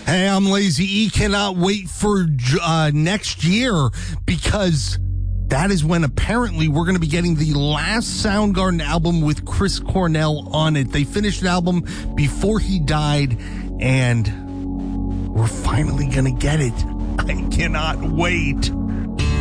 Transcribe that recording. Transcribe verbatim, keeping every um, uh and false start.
Hey, I'm Lazy E. Cannot wait for uh, next year because that is when apparently we're going to be getting the last Soundgarden album with Chris Cornell on it. They finished an album before he died, and we're finally going to get it. I cannot wait.